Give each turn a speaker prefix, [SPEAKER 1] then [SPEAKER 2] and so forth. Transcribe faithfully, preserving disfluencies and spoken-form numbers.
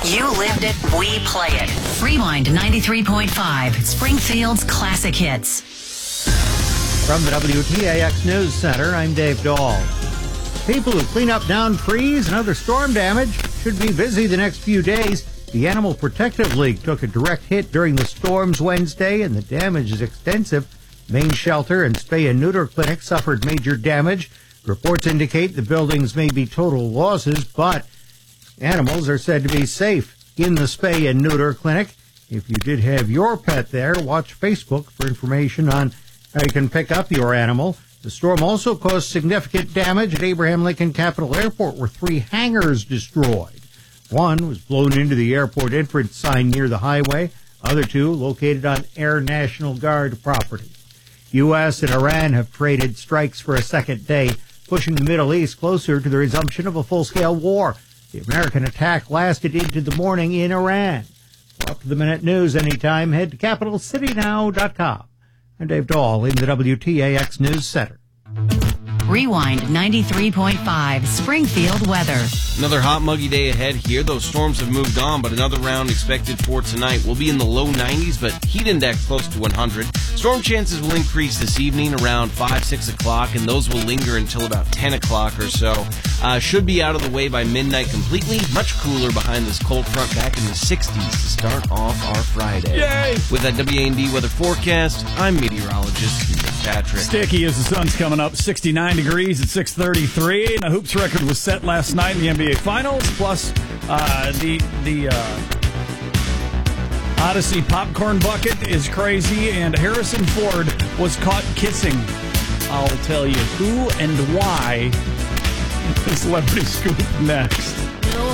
[SPEAKER 1] You lived it, we play it. Rewind ninety-three point five, Springfield's classic hits.
[SPEAKER 2] From the W T A X News Center, I'm Dave Dahl. People who clean up downed trees and other storm damage should be busy the next few days. The Animal Protective League took a direct hit during the storms Wednesday, and the damage is extensive. Main Shelter and Spay and Neuter Clinic suffered major damage. Reports indicate the buildings may be total losses, but animals are said to be safe in the Spay and Neuter Clinic. If you did have your pet there, watch Facebook for information on how you can pick up your animal. The storm also caused significant damage at Abraham Lincoln Capital Airport, where three hangars destroyed. One was blown into the airport entrance sign near the highway. Other two located on Air National Guard property. U S and Iran have traded strikes for a second day, pushing the Middle East closer to the resumption of a full-scale war. The American attack lasted into the morning in Iran. For up-to-the-minute news anytime, head to capital city now dot com. I'm Dave Dahl in the W T A X News Center.
[SPEAKER 1] Rewind ninety-three point five, Springfield weather.
[SPEAKER 3] Another hot, muggy day ahead here. Those storms have moved on, but another round expected for tonight. We'll be in the low nineties, but heat index close to one hundred. Storm chances will increase this evening around five, six o'clock, and those will linger until about ten o'clock or so. Uh, should be out of the way by midnight completely. Much cooler behind this cold front back in the sixties to start off our Friday.
[SPEAKER 4] Yay!
[SPEAKER 3] With that W A N D weather forecast, I'm meteorologist Nick Patrick.
[SPEAKER 4] Sticky as the sun's coming up, sixty-nine degrees at six thirty-three. And a hoops record was set last night in the N B A Finals. Plus, uh, the the uh, Odyssey popcorn bucket is crazy, and Harrison Ford was caught kissing. I'll tell you who and why. The Celebrity Scoop next.